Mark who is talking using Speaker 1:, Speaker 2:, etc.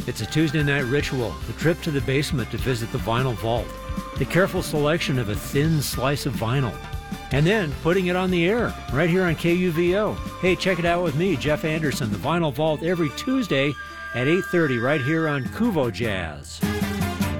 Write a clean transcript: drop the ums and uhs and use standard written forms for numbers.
Speaker 1: It's a Tuesday night ritual, the trip to the basement to visit the vinyl vault, the careful selection of a thin slice of vinyl, and then putting it on the air right here on KUVO. Hey, check it out with me, Jeff Anderson, the Vinyl Vault, every Tuesday at 8:30 right here on KUVO Jazz.